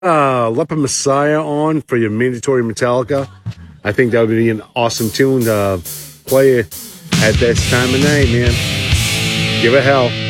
Leper Messiah on for your mandatory Metallica. I think that would be an awesome tune to play at this time of night, man. Give it hell.